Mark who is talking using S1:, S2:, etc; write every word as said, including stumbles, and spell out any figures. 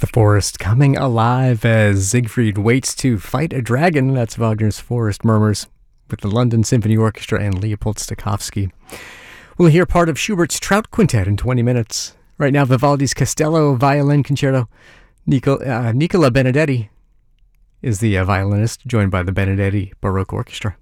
S1: Forest coming alive as Siegfried waits to fight a dragon. That's Wagner's Forest Murmurs with the London Symphony Orchestra and Leopold Stokowski. We'll hear part of Schubert's Trout Quintet in twenty minutes. Right now, Vivaldi's Castello Violin Concerto. Nicola, uh, Nicola Benedetti is the uh, violinist, joined by the Benedetti Baroque Orchestra.